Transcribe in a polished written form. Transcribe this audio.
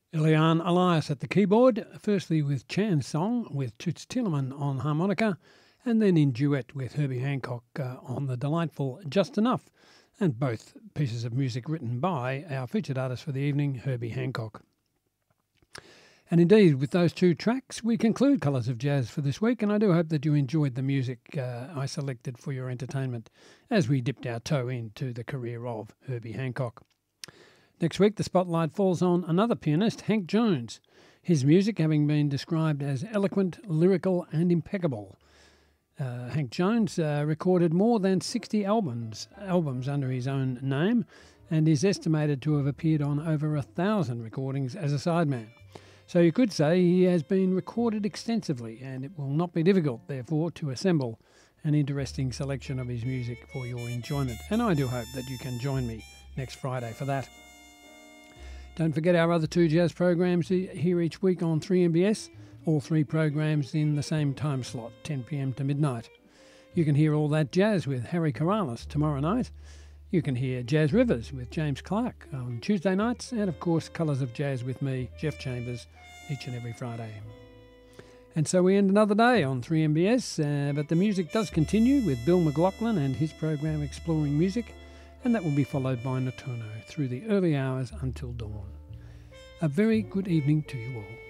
Eliane Elias at the keyboard, firstly with Chan's Song with Toots Tillerman on harmonica, and then in duet with Herbie Hancock on the delightful Just Enough, and both pieces of music written by our featured artist for the evening, Herbie Hancock. And indeed, with those two tracks, we conclude Colours of Jazz for this week, and I do hope that you enjoyed the music I selected for your entertainment as we dipped our toe into the career of Herbie Hancock. Next week, the spotlight falls on another pianist, Hank Jones, his music having been described as eloquent, lyrical and impeccable. Hank Jones recorded more than 60 albums under his own name and is estimated to have appeared on over 1,000 recordings as a sideman. So you could say he has been recorded extensively, and it will not be difficult, therefore, to assemble an interesting selection of his music for your enjoyment. And I do hope that you can join me next Friday for that. Don't forget our other two jazz programs here each week on 3MBS, all three programs in the same time slot, 10 p.m. to midnight. You can hear all that jazz with Harry Corrales tomorrow night. You can hear Jazz Rivers with James Clark on Tuesday nights, and of course Colours of Jazz with me, Jeff Chambers, each and every Friday. And so we end another day on 3MBS, but the music does continue with Bill McLaughlin and his program Exploring Music, and that will be followed by Nocturno through the early hours until dawn. A very good evening to you all.